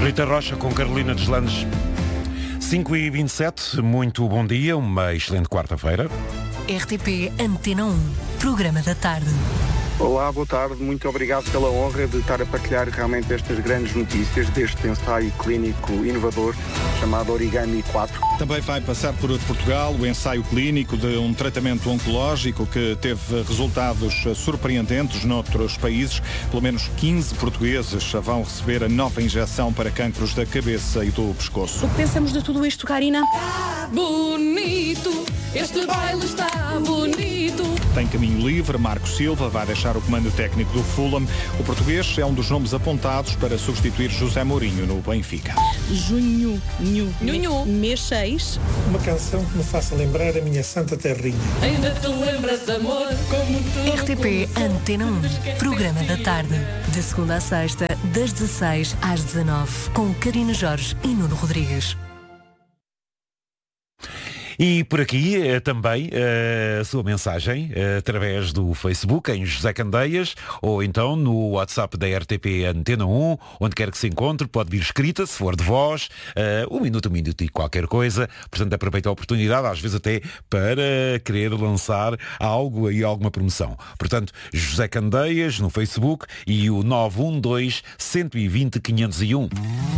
Rita Rocha com Carolina Deslandes. 5h27, muito bom dia, uma excelente quarta-feira. RTP Antena 1, programa da tarde. Olá, boa tarde. Muito obrigado pela honra de estar a partilhar realmente estas grandes notícias deste ensaio clínico inovador chamado Origami 4. Também vai passar por Portugal o ensaio clínico de um tratamento oncológico que teve resultados surpreendentes noutros países. Pelo menos 15 portugueses vão receber a nova injeção para cancros da cabeça e do pescoço. O que pensamos de tudo isto, Karina? Bonito, este baile está bonito. Tem caminho livre, Marco Silva vai deixar o comando técnico do Fulham. O português é um dos nomes apontados para substituir José Mourinho no Benfica. Junho, mês 6. Uma canção que me faça lembrar a minha santa terrinha. Ainda te lembras, amor, como tu... RTP Antena 1, programa da tarde. De segunda a sexta, das 16 às 19, com Karina Jorge e Nuno Rodrigues. E por aqui também a sua mensagem através do Facebook em José Candeias ou então no WhatsApp da RTP Antena 1, onde quer que se encontre, pode vir escrita, se for de voz, um minuto e qualquer coisa. Portanto, aproveita a oportunidade, às vezes até para querer lançar algo e alguma promoção. Portanto, José Candeias no Facebook e o 912 120 501.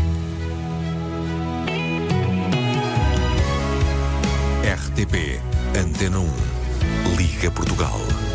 RTP Antena 1, Liga Portugal.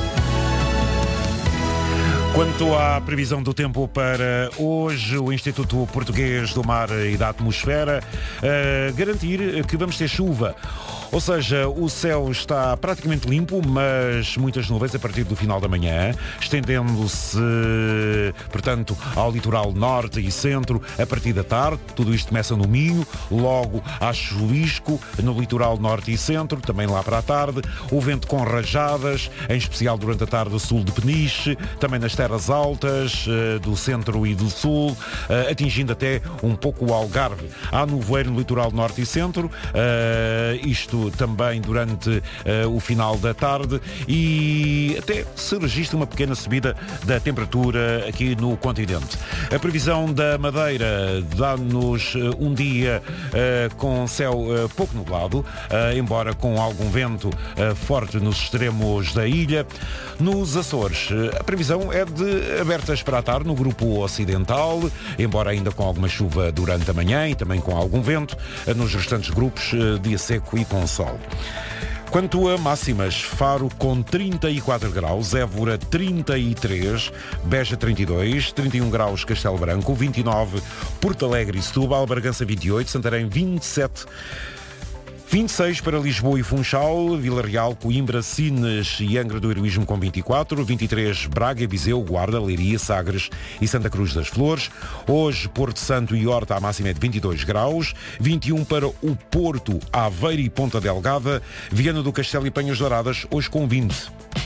Quanto à previsão do tempo para hoje, o Instituto Português do Mar e da Atmosfera garantir que vamos ter chuva. Ou seja, o céu está praticamente limpo, mas muitas nuvens a partir do final da manhã, estendendo-se, portanto, ao litoral norte e centro a partir da tarde. Tudo isto começa no Minho, logo há chuvisco no litoral norte e centro, também lá para a tarde. O vento com rajadas, em especial durante a tarde, sul de Peniche, também nas terras altas do centro e do sul, atingindo até um pouco o Algarve. Há nevoeiro no litoral norte e centro, isto também durante o final da tarde, e até se registra uma pequena subida da temperatura aqui no continente. A previsão da Madeira dá-nos um dia com céu pouco nublado, embora com algum vento forte nos extremos da ilha. Nos Açores, a previsão é de abertas para a tarde no grupo ocidental, embora ainda com alguma chuva durante a manhã e também com algum vento. Nos restantes grupos, dia seco e com sol. Quanto a máximas, Faro com 34 graus, Évora 33, Beja 32, 31 graus Castelo Branco, 29 Porto Alegre e Setúbal, Bragança 28, Santarém 27, 26 para Lisboa e Funchal, Vila Real, Coimbra, Sines e Angra do Heroísmo com 24, 23 Braga, Viseu, Guarda, Leiria, Sagres e Santa Cruz das Flores. Hoje, Porto Santo e Horta, a máxima é de 22 graus, 21 para o Porto, Aveiro e Ponta Delgada, Viana do Castelo e Penhas Douradas, hoje com 20.